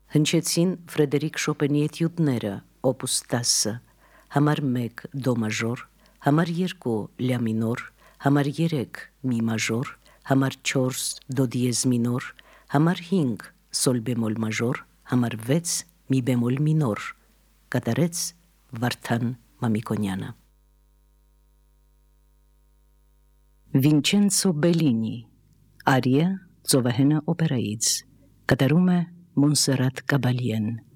Հնչեցին Ֆրեդերիկ Շոպենի էտյուդները, օպուս 10, համար 1 դո մաժոր, համար 2 լյա մինոր, համար 3 մի մաժոր, համար 4 դո դիեզ մինոր, համար 5 սոլ բեմոլ մաժոր, համար 6 մի բեմոլ մինոր, կատարեց Վարդան Մամիկոնյանը։ Վինչենցո Բելինի, արիա ծովահենը օպերայից, կատարում է Մոնսերատ Կաբալիեն։